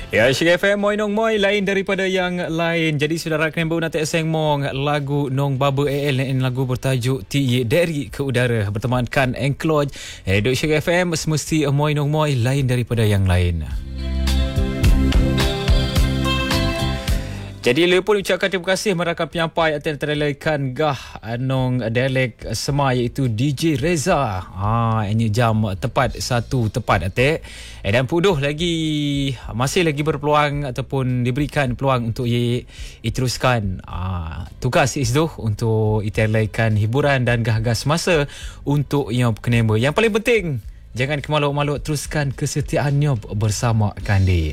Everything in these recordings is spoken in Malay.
Ya, Syek FM Moi Nong Moi lain daripada yang lain. Jadi saudara kena nak seng mong lagu Nong Baba AL dan lagu bertajuk Ti dari ke udara bertemankan Encloj. Duk Syek FM semesti Moi Nong Moi lain daripada yang lain. Jadi lepas ucapkan terima kasih merakan penyampai atau terlaikan gah anong dialek Semai iaitu DJ Reza. Ini jam tepat 1 tepat atik. Dan puduh lagi masih lagi berpeluang ataupun diberikan peluang untuk diteruskan tugas isdoh untuk terlaikan hiburan dan gah-gah semasa untuk yang kenema. Yang paling penting jangan kemaluk-maluk, teruskan kesetiaannya bersama Kandi.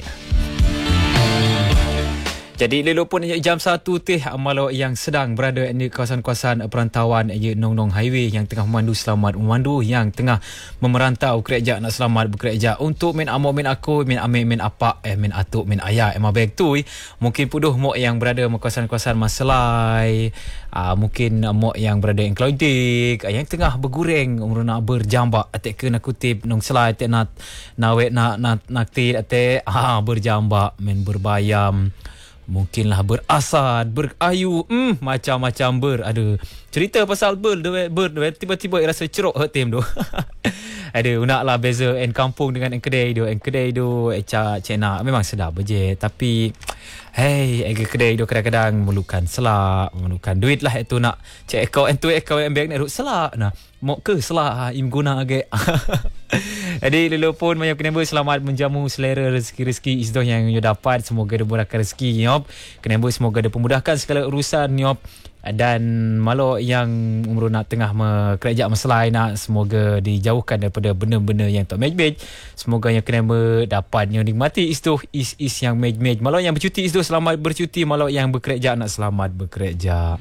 Jadi lelopun jam 1 teh malau yang sedang berada di kawasan-kawasan perantauan Nong Nong Highway yang tengah memandu selamat memandu, yang tengah memerantau kerja nak selamat bekerja untuk min amo min aku min ame min apa min atuk min ayah emang baik tu mungkin puduh mok yang berada di kawasan-kawasan Maselai, mungkin mok yang berada di Klaudik yang tengah bergureng nak berjambak atik ke nak kutip nong selai atik nak nawet nak ti atik berjambak min berbayam, mungkinlah berasad, berayu, macam-macam ada cerita pasal tiba-tiba rasa ceruk tim tu. Ada naklah beza en kampung dengan en kedai tu cina memang sedap je, tapi kedai tu kadang-kadang memerlukan selak, memerlukan duit lah itu nak cek akaun yang bank nak selak nah mau ke selak im guna agak. Jadi lelopun banyak kenapa selamat menjamu selera rezeki isdoh yang you dapat, semoga dimurahkan rezeki nyop, kenapa semoga dimudahkan segala urusan nyop, dan malu yang umur nak tengah kerja masalah nak semoga dijauhkan daripada benda-benda yang tak mej-mej, semoga yang kenapa dapat yang nikmati isdoh is yang mej-mej, malu yang bercuti isdoh selamat bercuti, malu yang bekerja nak selamat bekerja.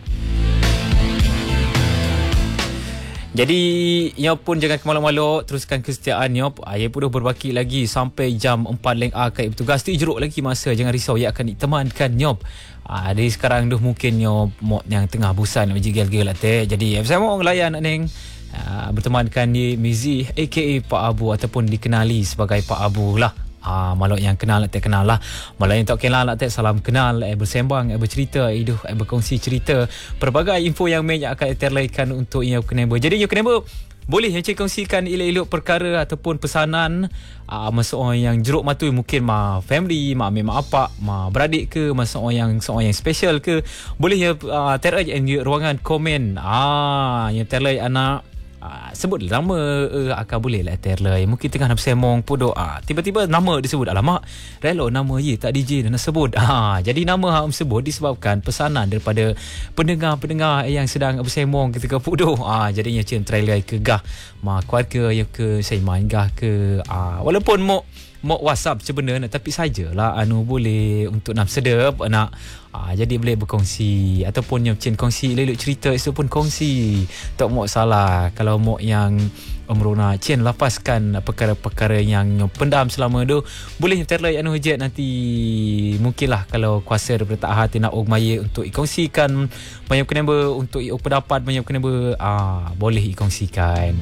Jadi nyop pun jangan kemaluk-maluk, teruskan kesetiaan nyop. Ayah pun dah berbaki lagi sampai jam 4 leng kait bertugas tu jeruk lagi masa, jangan risau ia akan ditemankan nyop. Jadi sekarang dah mungkin nyop yang tengah busan nak jigel-gel teh. Jadi saya mau ngelayan neng bertemankan di Mizi aka Pak Abu ataupun dikenali sebagai Pak Abu lah. Malau yang kenal tak kenal lah, malau yang tak kenal tak salam kenal, bersembang, bercerita, berkongsi cerita, pelbagai info yang akan terlaikan untuk yang kenapa. Jadi yang kenapa boleh yang kongsikan elok-elok perkara ataupun pesanan masa orang yang jeruk matui, mungkin family, mak apa, beradik ke, masa orang yang special ke, boleh ya terlai di ruangan komen yang terlai anak sebut nama akan boleh lah terlai, mungkin tengah nak bersemong podok tiba-tiba nama disebut, alamak relo nama tak DJ nak sebut jadi nama sebut disebabkan pesanan daripada pendengar-pendengar yang sedang bersemong ketika podok jadinya macam trailer ke gah keluarga yang ke saya main gah ke walaupun mau WhatsApp sebenarnya, tapi sajalah boleh untuk nak sedap nak jadi boleh berkongsi ataupun yang kongsi leluk cerita itu pun kongsi, tak mau salah. Kalau mau yang merona lapaskan perkara-perkara yang pendam selama tu, boleh terlai hujat nanti mungkinlah kalau kuasa daripada tak hati nak maya untuk ikongsikan banyak kenapa untuk pendapat banyak kenapa boleh ikongsikan.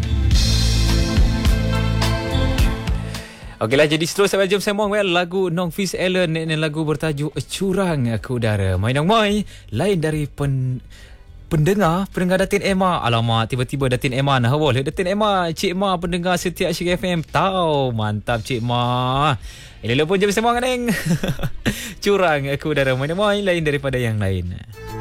Okeylah, jadi seterusnya jom sembang lagu Nong Fiz Allen dan lagu bertajuk Curang ke Udara. Mai Nong Mai lain dari pendengar Datin Emma. Alamak, tiba-tiba Datin Emma nah boleh. Datin Emma, Cik Ma pendengar setiap Syek FM. Tahu, mantap Cik Ma. Elok pun jom sembang neng. Curang ke Udara. Mai Nong Mai lain daripada yang lain.